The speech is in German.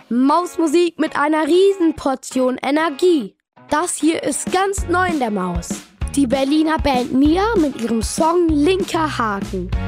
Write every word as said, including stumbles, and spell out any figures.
Mausmusik mit einer Riesenportion Energie. Das hier ist ganz neu in der Maus. Die Berliner Band Mia mit ihrem Song Linker Haken.